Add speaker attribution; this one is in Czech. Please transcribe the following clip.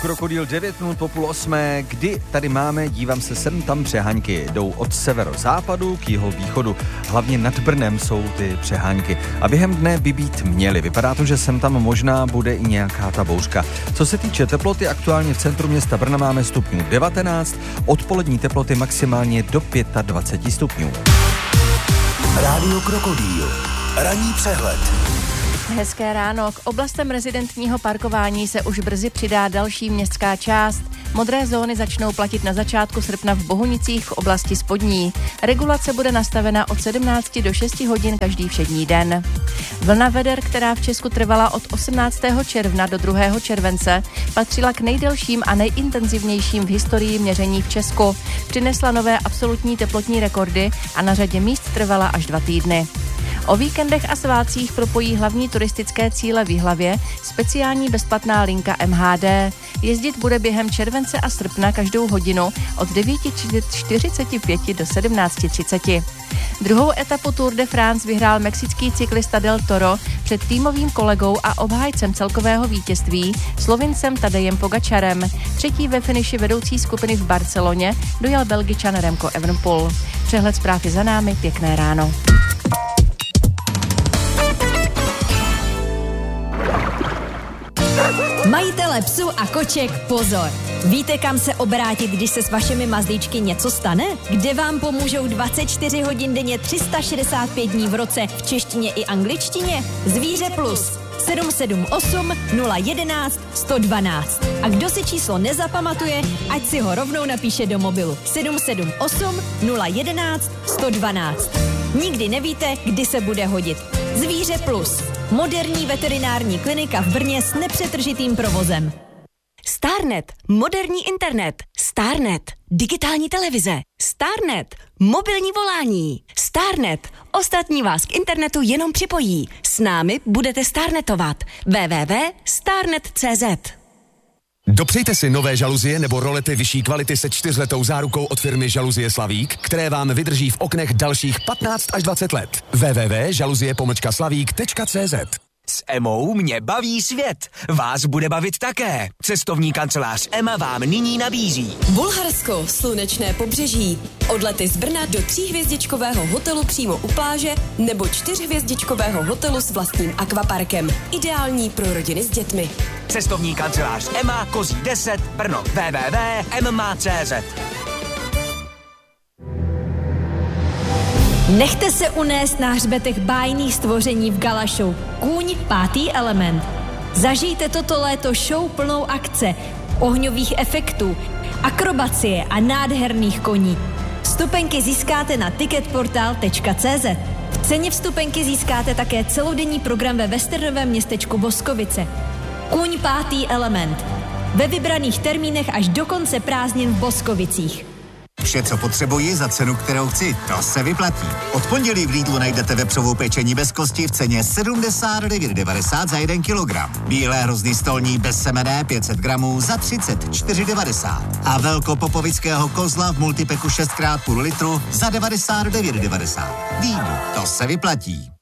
Speaker 1: Krokodýl 9 minut po 7:30, kdy tady máme, dívám se sem tam přehánky. Jdou od severozápadu k jihovýchodu. Hlavně nad Brnem jsou ty přehánky. A během dne by být měly. Vypadá to, že sem tam možná bude i nějaká ta bouřka. Co se týče teploty, aktuálně v centru města Brna máme stupňů 19, odpolední teploty maximálně do 25 stupňů.
Speaker 2: Rádio Krokodýl. Ranní přehled.
Speaker 3: Hezké ráno. K oblastem rezidentního parkování se už brzy přidá další městská část. Modré zóny začnou platit na začátku srpna v Bohunicích v oblasti Spodní. Regulace bude nastavena od 17 do 6 hodin každý všední den. Vlna veder, která v Česku trvala od 18. června do 2. července, patřila k nejdelším a nejintenzivnějším v historii měření v Česku. Přinesla nové absolutní teplotní rekordy a na řadě míst trvala až 2 týdny. O víkendech a svátcích propojí hlavní turistické cíle v Jihlavě speciální bezplatná linka MHD. Jezdit bude během července a srpna každou hodinu od 9:45 do 17:30. Druhou etapu Tour de France vyhrál mexický cyklista Del Toro před týmovým kolegou a obhájcem celkového vítězství Slovincem Tadejem Pogačarem. Třetí ve finiši vedoucí skupiny v Barceloně dojel Belgičan Remco Evenepoel. Přehled zpráv je za námi, pěkné ráno.
Speaker 4: Majitele psů a koček, pozor! Víte, kam se obrátit, když se s vašimi mazlíčky něco stane? Kde vám pomůžou 24 hodin denně 365 dní v roce v češtině i angličtině? Zvíře Plus 778 011 112. A kdo si číslo nezapamatuje, ať si ho rovnou napíše do mobilu 778 011 112. Nikdy nevíte, kdy se bude hodit. Zvíře Plus. Moderní veterinární klinika v Brně s nepřetržitým provozem.
Speaker 5: Starnet. Moderní internet. Starnet. Digitální televize. Starnet. Mobilní volání. Starnet. Ostatní vás k internetu jenom připojí. S námi budete starnetovat. www.starnet.cz.
Speaker 6: Dopřejte si nové žaluzie nebo rolety vyšší kvality se 4letou zárukou od firmy Žaluzie Slavík, které vám vydrží v oknech dalších 15 až 20 let. www.žaluzie-slavík.cz.
Speaker 7: S Emou mě baví svět. Vás bude bavit také. Cestovní kancelář Ema vám nyní nabízí
Speaker 8: Bulharsko, slunečné pobřeží. Odlety z Brna do 3hvězdičkového hotelu přímo u pláže nebo 4hvězdičkového hotelu s vlastním akvaparkem. Ideální pro rodiny s dětmi.
Speaker 7: Cestovní kancelář Ema, Kozí 10, Brno. www.emma.cz.
Speaker 4: Nechte se unést na hřbetech bájných stvoření v gala show Kůň 5. element. Zažijte toto léto show plnou akce, ohňových efektů, akrobacie a nádherných koní. Vstupenky získáte na ticketportal.cz. V ceně vstupenky získáte také celodenní program ve westernovém městečku Boskovice. Kůň 5. element. Ve vybraných termínech až do konce prázdnin v Boskovicích.
Speaker 9: Vše, co potřebuji za cenu, kterou chci, to se vyplatí. Od pondělí v Lidlu najdete vepřovou pečení bez kosti v ceně 79,90 za 1 kilogram. Bílé hrozný stolní bez semene 500 gramů za 34,90. A velkopopovického kozla v multipeku 6x půl litru za 99,90. Lidl, to se vyplatí.